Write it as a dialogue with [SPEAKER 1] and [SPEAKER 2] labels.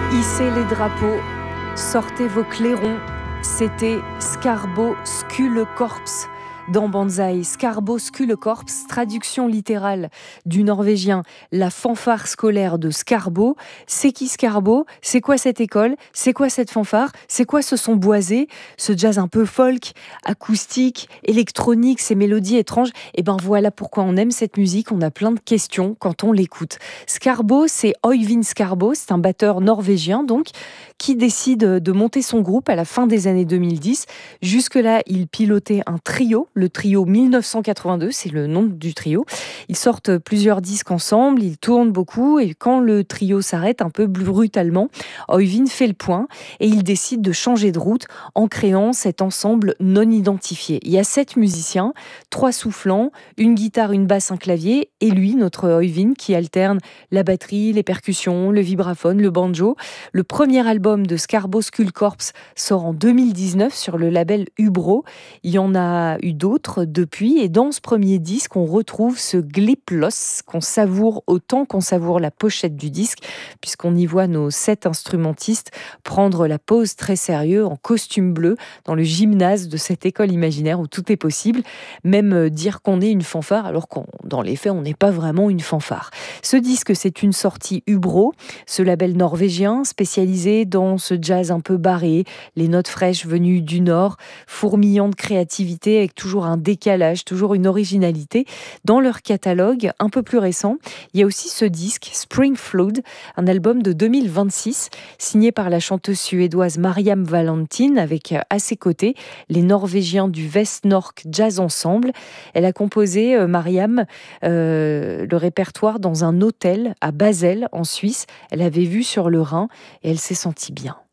[SPEAKER 1] Hissez les drapeaux, sortez vos clairons. C'était Scarbo Skulekorps dans Banzai. Scarbo Skulekorps, traduction littérale du norvégien, la fanfare scolaire de Scarbo. C'est qui Scarbo? C'est quoi cette école? C'est quoi cette fanfare? C'est quoi ce son boisé? Ce jazz un peu folk, acoustique, électronique, ces mélodies étranges? Et ben voilà pourquoi on aime cette musique. On a plein de questions quand on l'écoute. Scarbo, c'est Øyvind Scarbo, c'est un batteur norvégien donc, qui décide de monter son groupe à la fin des années 2010. Jusque-là, il pilotait un trio, le trio 1982, c'est le nom du trio. Ils sortent plusieurs disques ensemble, ils tournent beaucoup, et quand le trio s'arrête un peu brutalement, Øyvind fait le point et il décide de changer de route en créant cet ensemble non identifié. Il y a 7 musiciens, 3 soufflants, une guitare, une basse, un clavier, et lui, notre Øyvind, qui alterne la batterie, les percussions, le vibraphone, le banjo. Le premier album de Scarbo Skulekorps sort en 2019 sur le label Ubro. Il y en a eu d'autres depuis, et dans ce premier disque, on retrouve ce gliplos qu'on savoure autant qu'on savoure la pochette du disque, puisqu'on y voit nos 7 instrumentistes prendre la pose très sérieux en costume bleu dans le gymnase de cette école imaginaire où tout est possible, même dire qu'on est une fanfare alors qu'on, dans les faits, on n'est pas vraiment une fanfare. Ce disque, c'est une sortie Ubro, ce label norvégien spécialisé dans ce jazz un peu barré, les notes fraîches venues du Nord, fourmillant de créativité avec toujours un décalage, toujours une originalité. Dans leur catalogue un peu plus récent, il y a aussi ce disque Spring Flood, un album de 2026 signé par la chanteuse suédoise Mariam Valentin avec à ses côtés les Norvégiens du Vestnork Jazz Ensemble. Elle a composé, Mariam, le répertoire dans un hôtel à Basel en Suisse. Elle avait vu sur le Rhin et elle s'est sentie bien.